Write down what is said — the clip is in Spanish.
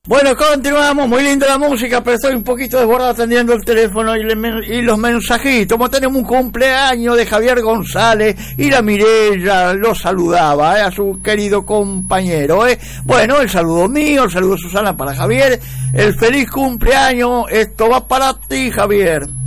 Bueno, continuamos, muy linda la música, pero estoy un poquito desbordado atendiendo el teléfono y los mensajitos. Como tenemos un cumpleaños de Javier González y la Mirella lo saludaba a su querido compañero. Bueno, el saludo mío, el saludo de Susana para Javier, el feliz cumpleaños, esto va para ti, Javier.